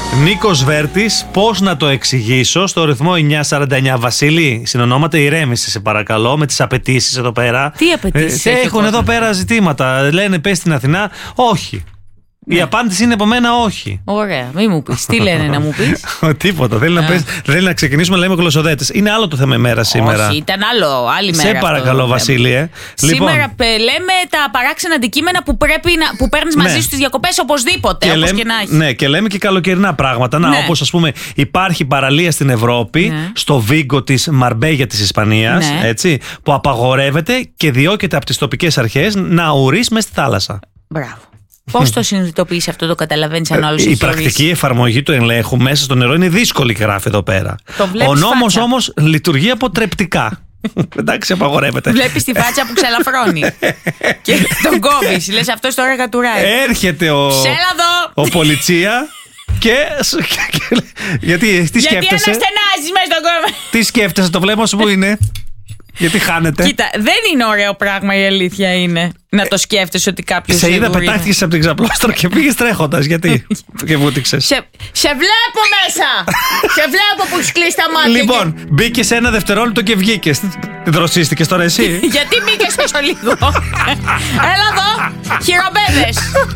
Νίκος Βέρτης, πώς να το εξηγήσω, στο ρυθμό 949. Βασίλη, συνονόματα, ηρέμησε σε παρακαλώ με τις απαιτήσεις εδώ πέρα. Τι απαιτήσεις έχουν εδώ πέρα ζητήματα. Λένε πες στην Αθηνά, όχι. Ναι. Η απάντηση είναι από μένα όχι. Ωραία, μη μου πεις. Τι λένε να μου πεις? Τίποτα. Θέλει να ξεκινήσουμε, λέμε γλωσσοδέτες. Είναι άλλο το θέμα ημέρα σήμερα. Όχι, ήταν άλλη μέρα. Σε παρακαλώ, αυτό, Βασίλη. Σήμερα λέμε τα παράξενα αντικείμενα που παίρνεις μαζί σου τις διακοπές οπωσδήποτε. Όπως και να έχει. Ναι, και λέμε και καλοκαιρινά πράγματα. Ναι. Όπως ας πούμε, υπάρχει παραλία στην Ευρώπη, στο Βίγκο της Μαρμπέγια της Ισπανίας, έτσι, που απαγορεύεται και διώκεται από τις τοπικές αρχές να ουρείς μες στη θάλασσα. Μπράβο. Πώς το συνειδητοποιείς αυτό, το καταλαβαίνεις αν άλλος η πρακτική εφαρμογή του ελέγχου μέσα στο νερό είναι δύσκολη, γράφει εδώ πέρα. Ο νόμος όμως λειτουργεί αποτρεπτικά. Εντάξει, απαγορεύεται. Βλέπεις τη φάτσα που ξελαφρώνει και τον κόβεις. Λες αυτός τώρα κατουράει. Έρχεται ο πολιτσία και. Γιατί τι σκέφτεσαι? Γιατί αναστενάζεις μέσα στον κόμμα. Τι σκέφτεσαι, το βλέμμα σου που είναι? Γιατί χάνεται. Κοίτα, δεν είναι ωραίο πράγμα, η αλήθεια είναι. Να το σκέφτεσαι ότι κάποιος. Σε είδα, πετάχτηκες από την ξαπλώστρα και πήγες τρέχοντας. Γιατί? Και βούτυξες. Σε βλέπω μέσα! Σε βλέπω που έχεις κλείσει τα μάτια. Λοιπόν, μπήκες ένα δευτερόλεπτο και βγήκες. Τη δροσίστηκες τώρα εσύ? Γιατί μπήκες πίσω λίγο? Έλα εδώ, χειρομπέδες.